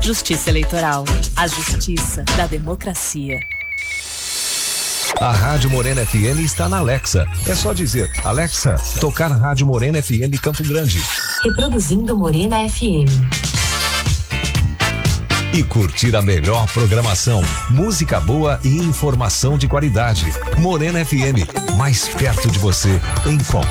Justiça Eleitoral. A justiça da democracia. A Rádio Morena FM está na Alexa. É só dizer, Alexa, tocar Rádio Morena FM Campo Grande. Reproduzindo Morena FM. E curtir a melhor programação, música boa e informação de qualidade. Morena FM, mais perto de você em qualquer